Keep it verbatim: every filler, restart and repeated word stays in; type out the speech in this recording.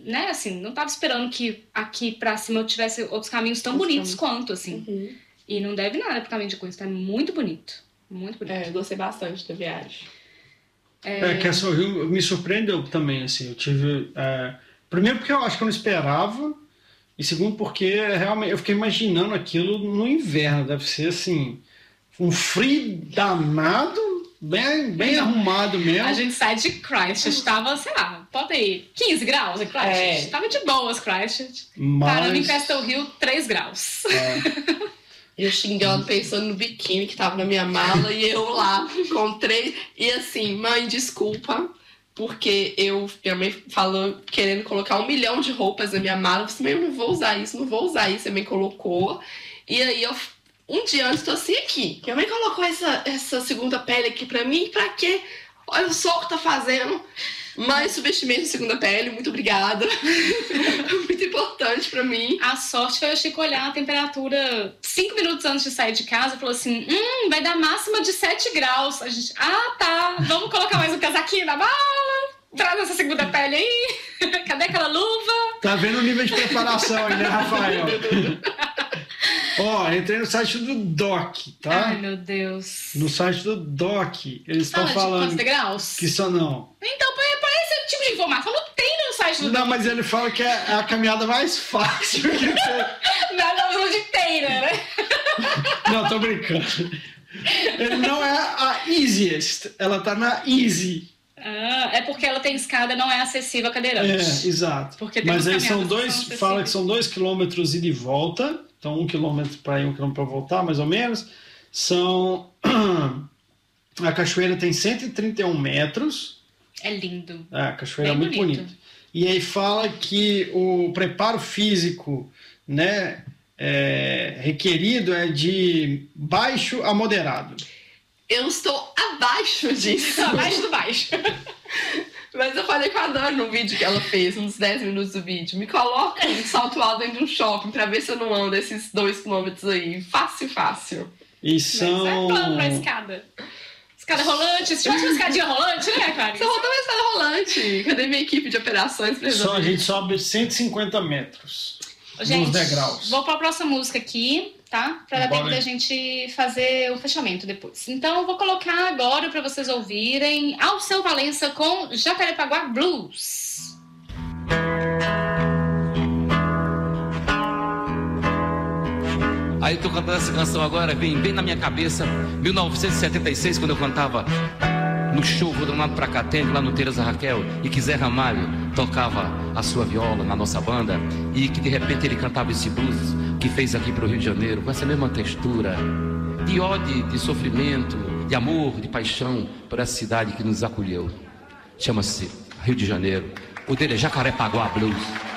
né, assim, não tava esperando que aqui pra cima eu tivesse outros caminhos tão Nossa, bonitos quanto, assim. Uhum. E não deve nada pro caminho de Queens, tá muito bonito. Muito bonito. É, eu gostei bastante da viagem. É, é Castle Hill me surpreendeu também, assim, eu tive... É, primeiro porque eu acho que eu não esperava, e segundo porque realmente eu fiquei imaginando aquilo no inverno, deve ser, assim, um frio danado, bem, bem arrumado mesmo. A gente sai de Christchurch, tava, sei lá, pode ir, quinze graus em Christchurch, é. Tava de boas Christchurch. Mas... Parando em Castle Hill, três graus. É. Eu xingando, pensando no biquíni que tava na minha mala e eu lá com três. E assim, mãe, desculpa, porque eu, minha mãe falou querendo colocar um milhão de roupas na minha mala. Eu falei, mãe, eu não vou usar isso, não vou usar isso. Minha mãe colocou. E aí eu, um dia antes, tô assim aqui. Minha mãe colocou essa, essa segunda pele aqui pra mim, pra quê? Olha o sol que tá fazendo. Mãe, subestimei a segunda pele, muito obrigada. Muito importante pra mim. A sorte foi o Chico olhar a temperatura cinco minutos antes de sair de casa e falou assim: hum, vai dar máxima de sete graus. A gente, ah, tá, vamos colocar mais um casaquinho na mala. Traz essa segunda pele aí. Cadê aquela luva? Tá vendo o nível de preparação aí, né, Rafael? Ó, oh, entrei no site do D O C, tá? Ai, meu Deus. No site do D O C, eles estão Fala falando... de degraus? Que são, não. Então, põe esse tipo de informação. Não tem no site do D O C. Não, mas ele fala que é a caminhada mais fácil que tem. Não, de teira, né? Não, tô brincando. Ele não é a easiest, ela tá na easy. Ah, é porque ela tem escada, não é acessível a cadeirante. É, exato. Porque tem mas aí são dois, que fala que são dois quilômetros ida e volta. Então, um quilômetro para ir, um quilômetro para voltar, mais ou menos. São... A cachoeira tem cento e trinta e um metros. É lindo. É, a cachoeira Bem é muito bonita. Bonito. E aí fala que o preparo físico, né, é, requerido é de baixo a moderado. Eu estou abaixo disso. Abaixo do baixo. Mas eu falei com a Dani no vídeo que ela fez, uns dez minutos do vídeo. Me coloca um salto alto dentro de um shopping pra ver se eu não ando esses dois quilômetros aí. Fácil, fácil. E são... Mas é plano pra escada. Escada rolante. Se tivesse uma escadinha rolante, né, cara? Só voltou uma escada rolante. Cadê minha equipe de operações pra resolver? Só a gente sobe cento e cinquenta metros. Gente, nos degraus. Vou pra próxima música aqui, tá? Pra dar tempo da gente fazer o fechamento depois. Então, eu vou colocar agora pra vocês ouvirem Alceu Valença com Jacarepaguá Blues. Aí tô cantando essa canção agora, vem bem na minha cabeça, mil novecentos e setenta e seis, quando eu cantava no show Rodonado pra Catende, lá no Teresa Raquel, e que Zé Ramalho tocava a sua viola na nossa banda, e que de repente ele cantava esse blues que fez aqui pro Rio de Janeiro, com essa mesma textura de ódio, de sofrimento, de amor, de paixão por essa cidade que nos acolheu. Chama-se Rio de Janeiro. O dele é Jacarepaguá Blues.